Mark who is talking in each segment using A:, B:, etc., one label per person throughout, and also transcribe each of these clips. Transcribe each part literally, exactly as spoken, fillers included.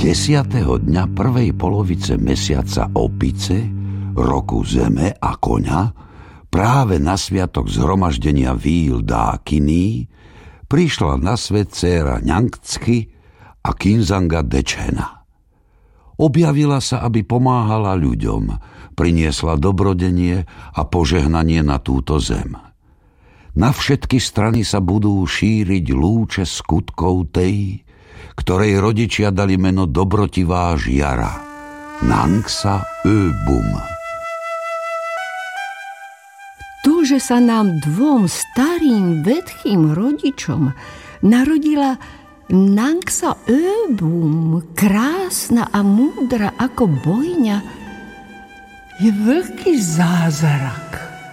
A: Desiatého dňa prvej polovice mesiaca Opice, roku Zeme a koňa, práve na sviatok zhromaždenia víl Dákiny, prišla na svet dcéra Ňangcky a Kinzanga Dečhena. Objavila sa, aby pomáhala ľuďom, priniesla dobrodenie a požehnanie na túto zem. Na všetky strany sa budú šíriť lúče skutkov tej, ktorej rodičia dali meno dobrotivá žiara, Nangsa Öbum.
B: To, že sa nám dvom starým vedchým rodičom narodila Nangsa Öbum, krásna a múdra ako bojňa, je veľký zázrak.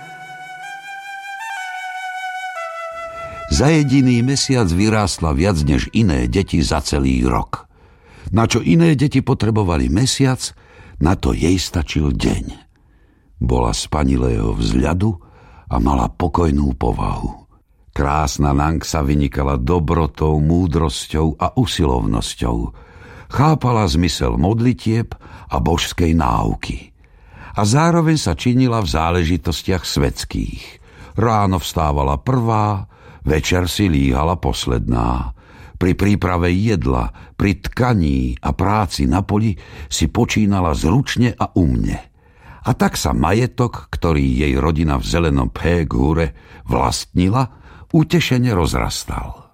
A: Za jediný mesiac vyrástla viac než iné deti za celý rok. Na čo iné deti potrebovali mesiac, na to jej stačil deň. Bola spanilého vzhľadu a mala pokojnú povahu. Krásna Nangsa vynikala dobrotou, múdrosťou a usilovnosťou. Chápala zmysel modlitieb a božskej náuky. A zároveň sa činila v záležitostiach svetských. Ráno vstávala prvá, večer si líhala posledná. Pri príprave jedla, pri tkaní a práci na poli si počínala zručne a umne. A tak sa majetok, ktorý jej rodina v zelenom Phe Ghure vlastnila, utešene rozrastal.